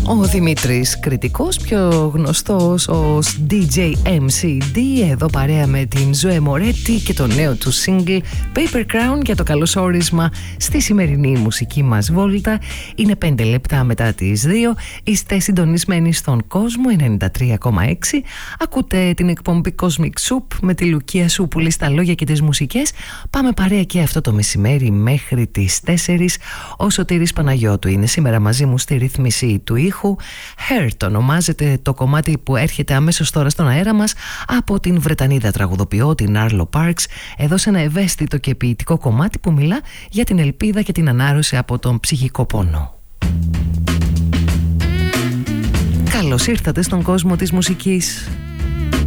Ο Δημήτρης Κρητικός, πιο γνωστός ως DJ MCD, εδώ παρέα με την Ζωέ Μορέτη και το νέο του single Paper Crown για το καλωσόρισμα στη σημερινή μουσική μας βόλτα. Είναι 5 λεπτά μετά τις 2, είστε συντονισμένοι στον κόσμο 93,6. Ακούτε την εκπομπή Cosmic Soup με τη Λουκία Σούπουλη στα λόγια και τις μουσικές. Πάμε παρέα και αυτό το μεσημέρι μέχρι τις 4. Ο Σωτήρης Παναγιώτου είναι σήμερα μαζί μου στη ρύθμιση του ήχου. Hurt ονομάζεται το κομμάτι που έρχεται αμέσως τώρα στον αέρα μας από την Βρετανίδα τραγουδοποιό, την Arlo Parks, εδώ σε ένα ευαίσθητο και ποιητικό κομμάτι που μιλά για την ελπίδα και την ανάρρωση από τον ψυχικό πόνο. Καλώς ήρθατε στον κόσμο της μουσικής.